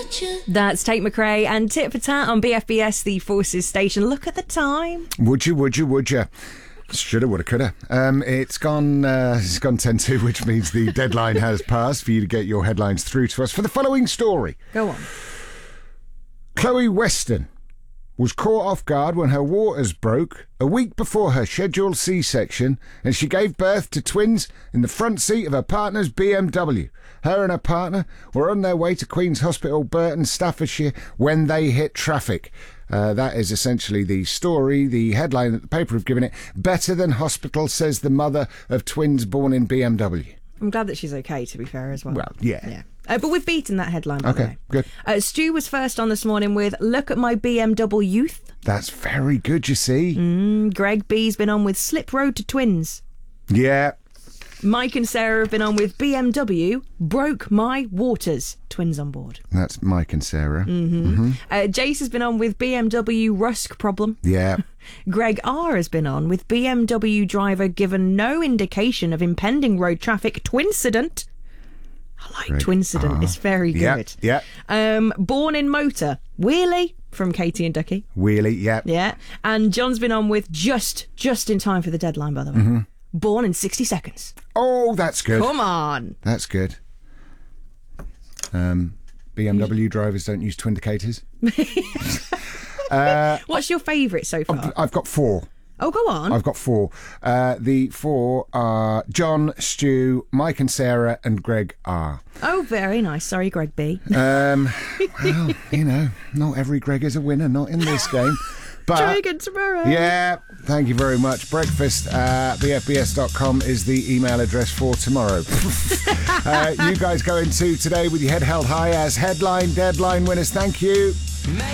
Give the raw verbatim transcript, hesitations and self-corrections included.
That's Tate McRae and Tit for Tat on B F B S, the Forces station. Look at the time. Would you, would you, would you? Shoulda, woulda, coulda. Um, it's gone uh, It's gone ten to, which means the deadline has passed for you to get your headlines through to us for the following story. Go on. Chloe Weston was caught off guard when her waters broke a week before her scheduled C-section, and she gave birth to twins in the front seat of her partner's B M W. Her and her partner were on their way to Queen's Hospital, Burton, Staffordshire, when they hit traffic. Uh, that is essentially the story, the headline that the paper have given it. Better than hospital, says the mother of twins born in B M W. I'm glad that she's okay, to be fair, as well. Well, yeah. Yeah. Uh, but we've beaten that headline, by okay, the way. good. Uh, Stu was first on this morning with Look at my B M W Youth. That's very good, you see. Mm, Greg B's been on with Slip Road to Twins. Yeah. Mike and Sarah have been on with B M W Broke My Waters. Twins on board. That's Mike and Sarah. Mm-hmm. Mm-hmm. Uh, Jace has been on with B M W Rusk Problem. Yeah. Greg R has been on with B M W driver given no indication of impending road traffic. Twincident. I like Greg Twincident. R. It's very good. Yeah. yeah. Um, Born in Motor. Wheelie from Katie and Ducky. Wheelie, yeah. Yeah. And John's been on with just, just in time for the deadline, by the way. Mm-hmm. Born in sixty seconds. Oh, that's good. Come on. That's good. Um, B M W drivers don't use twindicators. uh, What's your favourite so far? I've, I've got four. Oh, go on. I've got four. Uh, the four are John, Stu, Mike and Sarah, and Greg R. Oh, very nice. Sorry, Greg B. Um, well, you know, not every Greg is a winner, not in this game. But, try again tomorrow. Yeah, thank you very much. Breakfast at b f b s dot com is the email address for tomorrow. uh, you guys go into today with your head held high as headline deadline winners. Thank you.